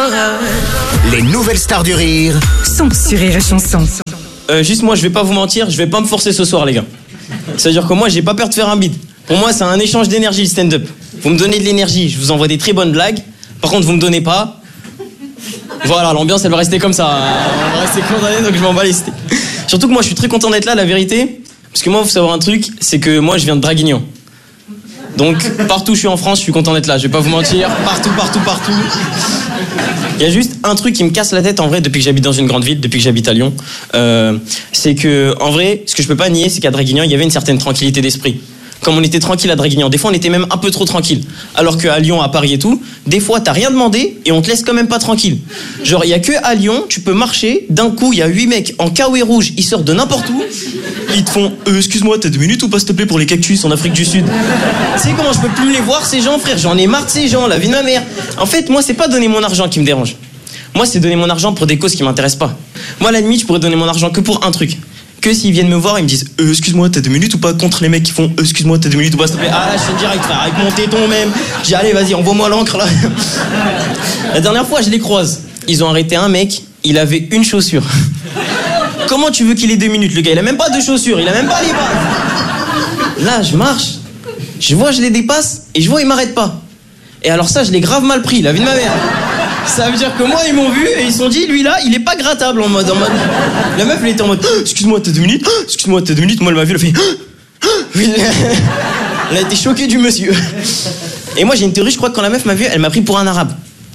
Les nouvelles stars du rire sont sur Rire et Chanson. Juste moi, je vais pas vous mentir, je vais pas me forcer ce soir, les gars. C'est-à-dire que moi, j'ai pas peur de faire un bide. Pour moi, c'est un échange d'énergie, le stand-up. Vous me donnez de l'énergie, je vous envoie des très bonnes blagues. Par contre, vous me donnez pas. Voilà, l'ambiance, elle va rester comme ça. On va rester condamné, donc je m'en bats les steaks. Surtout que moi, je suis très content d'être là, la vérité. Parce que moi, faut savoir un truc, c'est que moi, je viens de Draguignan. Donc, partout où je suis en France, je suis content d'être là. Je vais pas vous mentir. Partout. Il y a juste un truc qui me casse la tête, en vrai, depuis que j'habite dans une grande ville, depuis que j'habite à Lyon. C'est que, en vrai, ce que je peux pas nier, c'est qu'à Draguignan, il y avait une certaine tranquillité d'esprit. Comme on était tranquille à Draguignan. Des fois, on était même un peu trop tranquille. Alors qu'à Lyon, à Paris et tout, des fois, t'as rien demandé et on te laisse quand même pas tranquille. Genre, il y a que à Lyon, tu peux marcher, d'un coup, il y a 8 mecs en kawaii rouge, ils sortent de n'importe où. Ils te font excuse-moi, t'as 2 minutes ou pas, s'il te plaît, pour les cactus en Afrique du Sud. Tu sais comment je peux plus les voir, ces gens, frère? J'en ai marre de ces gens, la vie de ma mère. En fait, moi, c'est pas donner mon argent qui me dérange. Moi, c'est donner mon argent pour des causes qui m'intéressent pas. Moi, à la limite, je pourrais donner mon argent que pour un truc. Que s'ils viennent me voir, ils me disent excuse-moi, t'as 2 minutes ou pas, contre les mecs qui font excuse-moi, t'as 2 minutes ou pas, s'il te plaît. Ah là, je suis direct, frère, avec mon téton même. J'ai allez, vas-y, envoie-moi l'encre là. La dernière fois, je les croise. Ils ont arrêté un mec, il avait une chaussure. Comment tu veux qu'il ait 2 minutes, le gars? Il a même pas de chaussures, il a même pas les bases. Là, je marche, je vois, je les dépasse et je vois, ils m'arrêtent pas. Et alors ça, je l'ai grave mal pris, la vie de ma mère. Ça veut dire que moi, ils m'ont vu et ils se sont dit, lui là, il est pas grattable en mode. La meuf, elle était en mode, excuse-moi, t'as 2 minutes. Excuse-moi, t'as 2 minutes. Moi, elle m'a vu, elle a fait. Elle a été choquée du monsieur. Et moi, j'ai une théorie, je crois que quand la meuf m'a vu, elle m'a pris pour un arabe.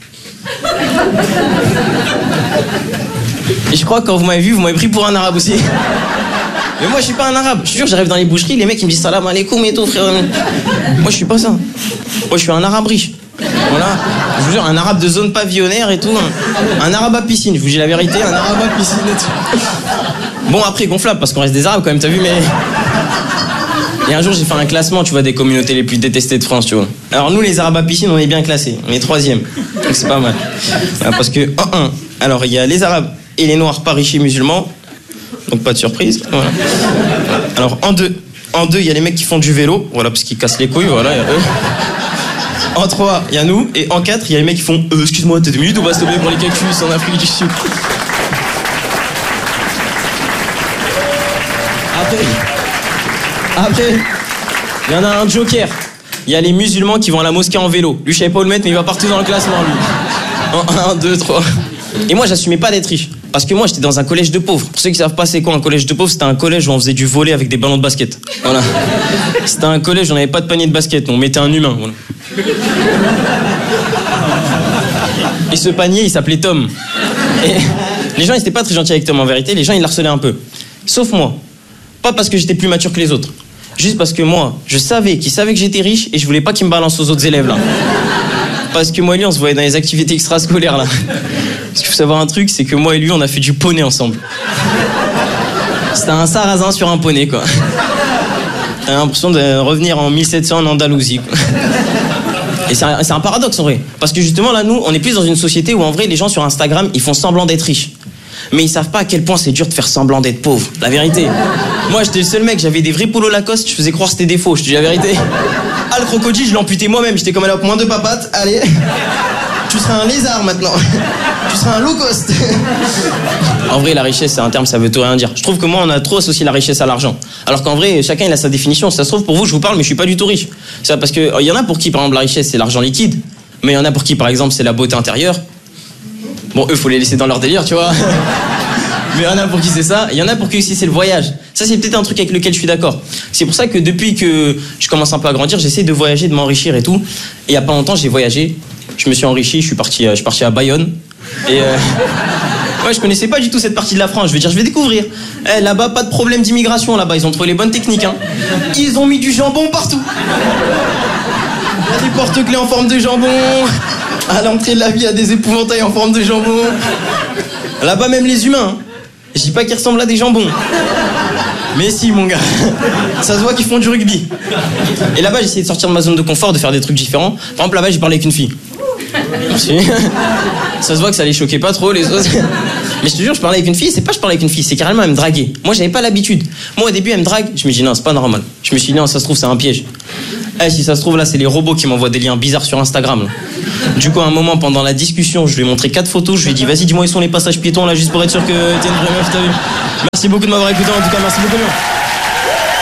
Et je crois que quand vous m'avez vu, vous m'avez pris pour un arabe aussi. Mais moi, je suis pas un arabe. Je suis sûr, j'arrive dans les boucheries, les mecs, ils me disent salam alaikum et tout, frère. Moi, je suis pas ça. Moi, je suis un arabe riche. Voilà, je vous jure, un arabe de zone pavillonnaire et tout. Un arabe à piscine, je vous dis la vérité, un arabe à piscine et tout. Bon, après, gonflable, parce qu'on reste des arabes quand même, t'as vu, mais... Et un jour, j'ai fait un classement, tu vois, des communautés les plus détestées de France, tu vois. Alors nous, les arabes à piscine, on est bien classés. On est 3e. Donc c'est pas mal. Parce que, alors il y a les arabes et les noirs pas riches et musulmans. Donc pas de surprise. Voilà. Alors en deux, il y a les mecs qui font du vélo. Voilà, parce qu'ils cassent les couilles, voilà, il y a eux. En 3, il y a nous. Et en 4, il y a les mecs qui font excuse-moi, t'as 2 minutes ou pas, s'il te plaît, pour les cactus en Afrique du Sud. Après, il y en a un joker. Il y a les musulmans qui vont à la mosquée en vélo. Lui, je savais pas où le mettre, mais il va partout dans le classement, lui. 1, 2, 3. Et moi, j'assumais pas d'être riche. Parce que moi, j'étais dans un collège de pauvres. Pour ceux qui savent pas c'est quoi un collège de pauvres, c'était un collège où on faisait du volley avec des ballons de basket. Voilà. C'était un collège où on n'avait pas de panier de basket. On mettait un humain, voilà. Et ce panier, il s'appelait Tom. Et les gens, ils étaient pas très gentils avec Tom, en vérité. Les gens, ils l'harcelaient un peu. Sauf moi. Pas parce que j'étais plus mature que les autres. Juste parce que moi, je savais qu'il savait que j'étais riche et je voulais pas qu'il me balance aux autres élèves, là. Parce que moi et lui, on se voyait dans les activités extrascolaires, là. Parce qu'il faut savoir un truc, c'est que moi et lui, on a fait du poney ensemble. C'était un sarrasin sur un poney, quoi. T'as l'impression de revenir en 1700 en Andalousie, quoi. Et c'est un paradoxe, en vrai. Parce que justement, là, nous, on est plus dans une société où, en vrai, les gens sur Instagram, ils font semblant d'être riches. Mais ils savent pas à quel point c'est dur de faire semblant d'être pauvre. La vérité. Moi, j'étais le seul mec, j'avais des vrais polos Lacoste, je faisais croire que c'était des faux, je te dis la vérité. Ah, le crocodile, je l'ai amputé moi-même, j'étais comme, allez hop, moins 2 papates, allez. Tu seras un lézard maintenant. Tu seras un low cost. En vrai, la richesse, c'est un terme, ça veut tout rien dire. Je trouve que moi, on a trop associé la richesse à l'argent. Alors qu'en vrai, chacun, il a sa définition. Ça se trouve, pour vous, je vous parle, mais je suis pas du tout riche. C'est parce que, il y en a pour qui, par exemple, la richesse, c'est l'argent liquide. Mais il y en a pour qui, par exemple, c'est la beauté intérieure. Bon, eux, faut les laisser dans leur délire, tu vois. Mais il y en a pour qui c'est ça. Il y en a pour qui aussi c'est le voyage. Ça, c'est peut-être un truc avec lequel je suis d'accord. C'est pour ça que depuis que je commence un peu à grandir, j'essaie de voyager, de m'enrichir et tout. Et il y a pas longtemps, j'ai voyagé. Je me suis enrichi, je suis parti à Bayonne. Et ouais, je connaissais pas du tout cette partie de la France. Je vais découvrir. Là-bas, pas de problème d'immigration. Là-bas, ils ont trouvé les bonnes techniques. Hein. Ils ont mis du jambon partout. Il y a des porte-clés en forme de jambon. À l'entrée de la vie, il y a des épouvantails en forme de jambon. Là-bas, même les humains. Hein. Je dis pas qu'ils ressemblent à des jambons. Mais si, mon gars. Ça se voit qu'ils font du rugby. Et là-bas, j'ai essayé de sortir de ma zone de confort, de faire des trucs différents. Par exemple, là-bas, j'ai parlé avec une fille. Merci. Ça se voit que ça les choquait pas trop, les autres. Mais je te jure, je parlais avec une fille, c'est pas je parlais avec une fille, c'est carrément elle me draguait. Moi, j'avais pas l'habitude. Moi, au début, elle me drague, je me dis non, c'est pas normal. Je me suis dit non, ça se trouve, c'est un piège. Si ça se trouve, là, c'est les robots qui m'envoient des liens bizarres sur Instagram. Là. Du coup, à un moment, pendant la discussion, je lui ai montré 4 photos, je lui ai dit vas-y, dis-moi où sont les passages piétons là, juste pour être sûr que t'es une vraie meuf, t'as vu. Merci beaucoup de m'avoir écouté, en tout cas, merci beaucoup.